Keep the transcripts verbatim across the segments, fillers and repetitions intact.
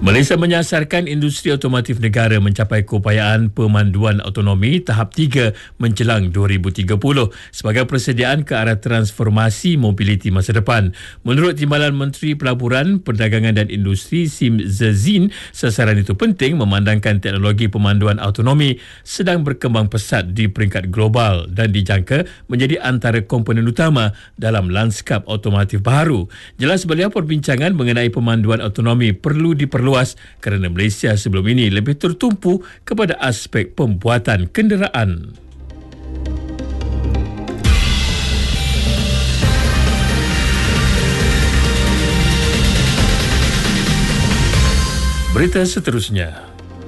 Malaysia menyasarkan industri otomotif negara mencapai keupayaan pemanduan autonomi tahap tiga menjelang dua ribu tiga puluh sebagai persediaan ke arah transformasi mobiliti masa depan. Menurut Timbalan Menteri Pelaburan, Perdagangan dan Industri Sim Zezin, sasaran itu penting memandangkan teknologi pemanduan autonomi sedang berkembang pesat di peringkat global dan dijangka menjadi antara komponen utama dalam lanskap otomotif baharu. Jelas beliau, perbincangan mengenai pemanduan autonomi perlu diperluas kerana Malaysia sebelum ini lebih tertumpu kepada aspek pembuatan kenderaan. Berita seterusnya.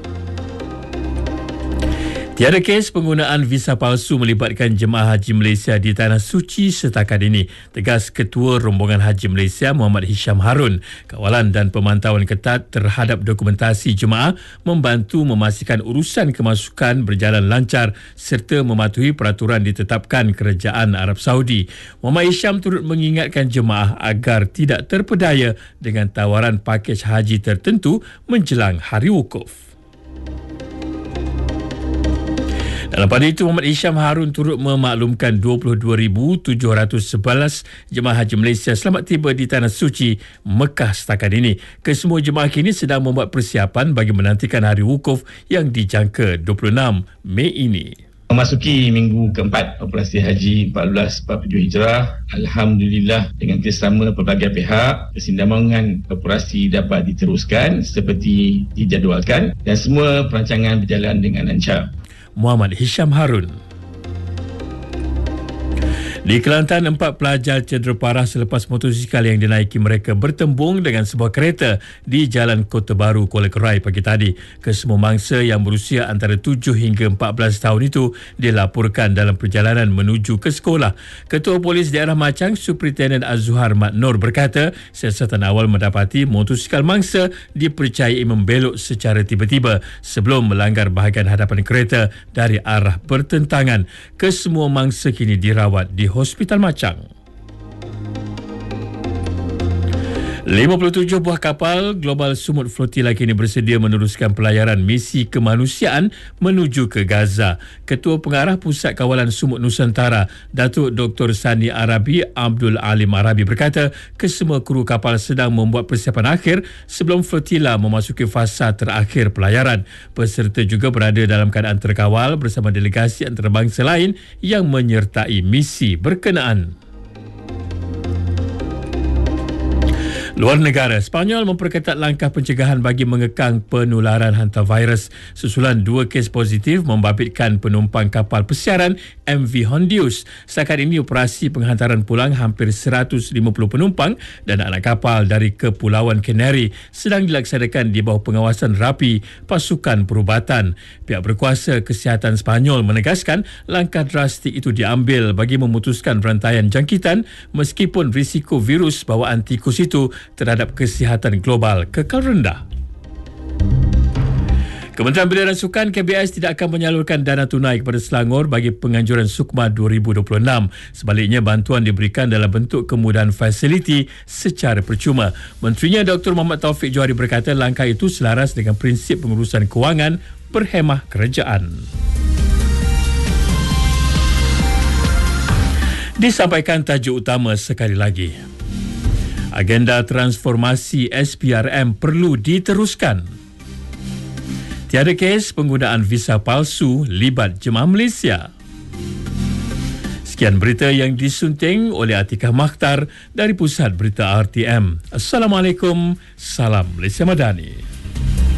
Tiada kes penggunaan visa palsu melibatkan jemaah haji Malaysia di Tanah Suci setakat ini, tegas Ketua Rombongan Haji Malaysia Muhammad Hisham Harun. Kawalan dan pemantauan ketat terhadap dokumentasi jemaah membantu memastikan urusan kemasukan berjalan lancar serta mematuhi peraturan ditetapkan Kerajaan Arab Saudi. Muhammad Hisham turut mengingatkan jemaah agar tidak terpedaya dengan tawaran pakej haji tertentu menjelang Hari Wukuf. Dalam pada itu, Muhammad Hisham Harun turut memaklumkan dua puluh dua ribu tujuh ratus sebelas jemaah haji Malaysia selamat tiba di Tanah Suci Mekah setakat ini. Kesemua jemaah kini sedang membuat persiapan bagi menantikan Hari Wukuf yang dijangka dua puluh enam Mei ini. Memasuki minggu keempat operasi haji empat belas empat puluh tujuh Hijrah, alhamdulillah dengan kerjasama pelbagai pihak, kesinambungan operasi dapat diteruskan seperti dijadualkan dan semua perancangan berjalan dengan lancar. Muhammad Hisham Harun. Di Kelantan, empat pelajar cedera parah selepas motosikal yang dinaiki mereka bertembung dengan sebuah kereta di Jalan Kota Baru, Kuala Kerai pagi tadi. Kesemua mangsa yang berusia antara tujuh hingga empat belas tahun itu dilaporkan dalam perjalanan menuju ke sekolah. Ketua Polis Daerah Machang, Superintendent Azzuhar Mat Nur berkata, siasatan awal mendapati motosikal mangsa dipercayai membelok secara tiba-tiba sebelum melanggar bahagian hadapan kereta dari arah bertentangan. Kesemua mangsa kini dirawat di Hospital Machang. lima puluh tujuh buah kapal Global Sumut Flotilla kini bersedia meneruskan pelayaran misi kemanusiaan menuju ke Gaza. Ketua Pengarah Pusat Kawalan Sumut Nusantara, Datuk Doktor Sani Arabi Abdul Alim Arabi berkata, kesemua kru kapal sedang membuat persiapan akhir sebelum flotilla memasuki fasa terakhir pelayaran. Peserta juga berada dalam keadaan terkawal bersama delegasi antarabangsa lain yang menyertai misi berkenaan. Luar negara, Sepanyol memperketat langkah pencegahan bagi mengekang penularan hantavirus susulan dua kes positif membabitkan penumpang kapal pesiaran M V Hondius. Setakat ini operasi penghantaran pulang hampir seratus lima puluh penumpang dan anak kapal dari Kepulauan Canary sedang dilaksanakan di bawah pengawasan rapi pasukan perubatan. Pihak berkuasa kesihatan Sepanyol menegaskan langkah drastik itu diambil bagi memutuskan rantaian jangkitan meskipun risiko virus bawaan tikus itu terhadap kesihatan global kekal rendah. Kementerian Belia dan Sukan K B S tidak akan menyalurkan dana tunai kepada Selangor bagi penganjuran Sukma dua ribu dua puluh enam. Sebaliknya, bantuan diberikan dalam bentuk kemudahan fasiliti secara percuma. Menterinya Doktor Muhammad Taufik Johari berkata langkah itu selaras dengan prinsip pengurusan kewangan berhemah kerajaan. Disampaikan tajuk utama sekali lagi. Agenda transformasi S P R M perlu diteruskan. Tiada kes penggunaan visa palsu libat jemaah Malaysia. Sekian berita yang disunting oleh Atikah Makhtar dari Pusat Berita R T M. Assalamualaikum, salam Malaysia Madani.